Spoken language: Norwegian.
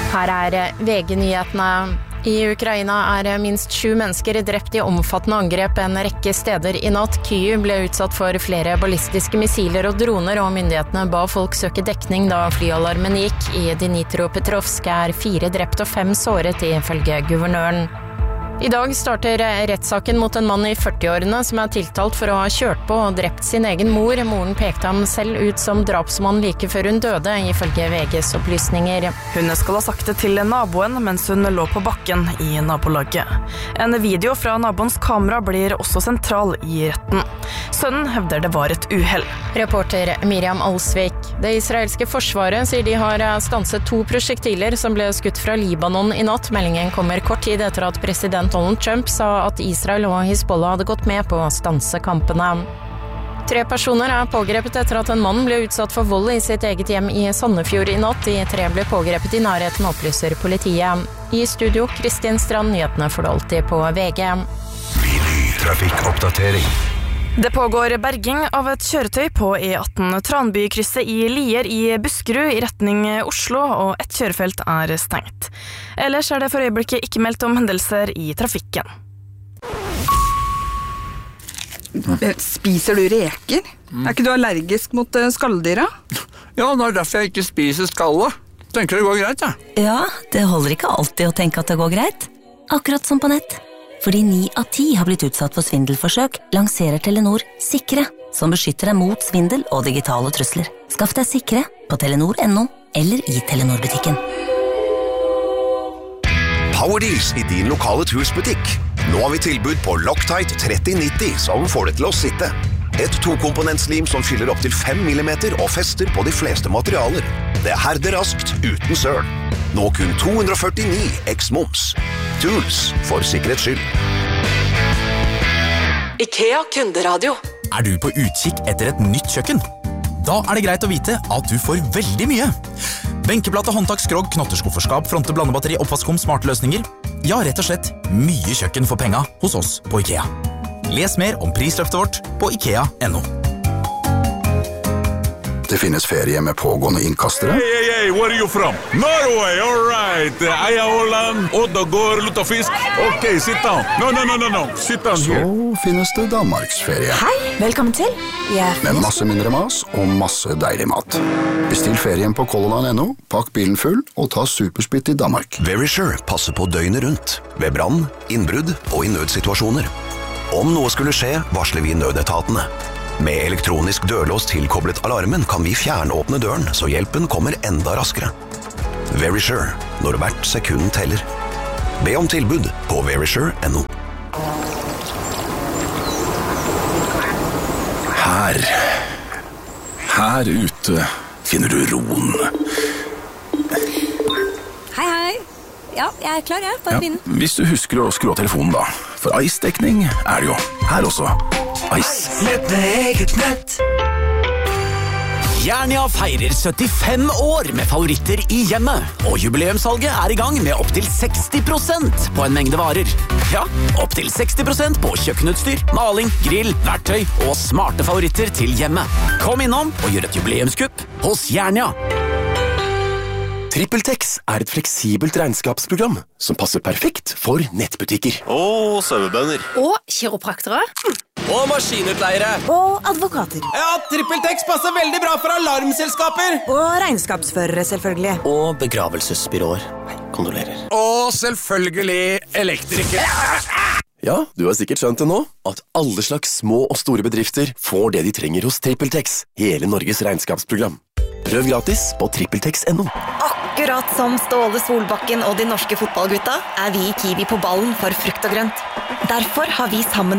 Her VG-nyhetene. I Ukraina minst 7 mennesker drept I omfattende angrep en rekke steder I natt. Kyiv ble utsatt for flere ballistiske missiler og droner, og myndighetene ba folk søke dekning da flyalarmen gikk. I Dnipropetrovsk 4 drept og 5 såret ifølge guvernøren. I dag starter rettssaken mot en mann I 40-årene som tiltalt for å ha kjørt på og drept sin egen mor. Moren pekte ham selv ut som drapsmann like før hun døde, ifølge VGs opplysninger. Hun skal ha sagt det til naboen mens hun lå på bakken I nabolaget. En video fra naboens kamera blir også sentral I retten. Sønnen hevder det var et uhell. Reporter Miriam Alsvik. Det israelske forsvaret sier de har stanset 2 prosjektiler som ble skutt fra Libanon I natt. Meldingen kommer kort tid etter at president Donald Trump sa at Israel og Hezbollah hadde gått med på å stanse kampene. 3 personer pågrepet etter at en mann ble utsatt for vold I sitt eget hjem I Sandefjord I natt. De 3 ble pågrepet I nærheten, opplyser politiet. I studio, Kristin Strand, nyhetene får du alltid på VG. Trafikkoppdatering. Det pågår berging av et kjøretøy på E18 Tranbykrysset I Lier I Buskerud I retning Oslo, og et kjørefelt stengt. Ellers det for øyeblikket ikke meldt om hendelser I trafikken. Spiser du reker? Ikke du allergisk mot skalldyra? Ja, det derfor jeg ikke spiser skallet. Tenker det går greit, ja. Ja, det holder ikke alltid å tenke at det går greit. Akkurat som på nett. Fordi 9 av 10 har blitt utsatt for svindelforsøk, lanserer Telenor Sikre, som beskytter deg mot svindel og digitale trusler. Skaff deg Sikre på telenor.no eller I Telenor-butikken. Powerdeals I din lokale tursbutikk. Nå har vi tilbud på Loctite 3090 som får det til å sitte. Et 2-komponentslim som fyller opp til 5 mm og fester på de fleste materialer. Det herder raskt uten søl. Nå kun 249 x-moms. Tools for sikkerhets skyld. IKEA kunderadio. Du på utkikk etter et nytt kjøkken? Da det greit å vite at du får veldig mye. Benkeplate, håndtak, skrog, knotterskufferskap, fronte, blandebatteri, oppvaskkom, smarte løsninger. Ja, rett og slett mye kjøkken for penga hos oss på IKEA. Les mer om prisløftet vårt på IKEA.no. Det finnes ferie med pågående innkastere. Hey, where are you from? Norway, all right. Holland, Oddegård, lutefisk. Ok, sit down. No. Sit down here. Så finnes det Danmarksferie. Hei, velkommen til. Med masse mindre mas og masse deilig mat. Bestill ferien på colorline.no, pakk bilen full og ta superspytt I Danmark. Verisure passer på døgnet rundt, ved brann, innbrudd og I nødsituasjoner. Om noe skulle skje, varsler vi nødetatene. Med elektronisk dørlås tilkoblet alarmen kan vi fjernåpne døren, så hjelpen kommer enda raskere. Verisure, når hvert sekund teller. Be om tilbud på verisure.no. Her ute finner du roen. Hei. Ja, jeg klar, bare begynne. Hvis du husker å skru av telefonen da. For ice-dekning det jo. Her også. Ice. Nett med eget nett. Jernia feirer 75 år med favoritter I hjemmet, og jubileumssalget I gang med opp til 60% på en mengde varer. Ja, opp til 60% på kjøkkenutstyr, maling, grill, verktøy og smarte favoritter til hjemmet. Kom innom og gjør et jubileumskupp hos Jernia. TrippelTex et fleksibelt regnskapsprogram som passer perfekt for nettbutikker. Og sauebønder. Og kiropraktere. Og maskinutleiere. Og advokater. Ja, TrippelTex passer veldig bra for alarmselskaper. Og regnskapsførere, selvfølgelig. Og begravelsesbyråer. Kondolerer. Og selvfølgelig elektrikere. Ja, du har sikkert skjønt det nå, at alle slags små og store bedrifter får det de trenger hos TrippelTex, hele Norges regnskapsprogram. Prøv gratis på trippeltex.no. Akkurat som Ståle Solbakken og de norske fotballgutta vi I Kiwi på ballen for frukt og grønt. Derfor har vi sammen